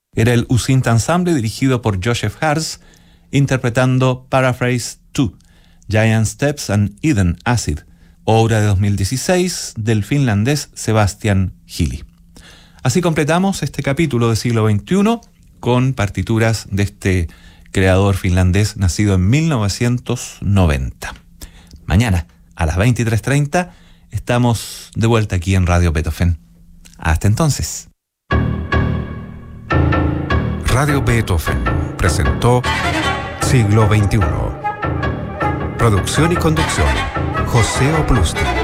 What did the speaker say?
Era el Usint Ensemble dirigido por Joseph Hars, interpretando Paraphrase 2, Giant Steps and Eden Acid, obra de 2016 del finlandés Sebastian Hili. Así completamos este capítulo de siglo XXI con partituras de este creador finlandés nacido en 1990. Mañana a las 23:30 estamos de vuelta aquí en Radio Beethoven. Hasta entonces. Radio Beethoven presentó Siglo XXI. Producción y conducción, José Oplusti.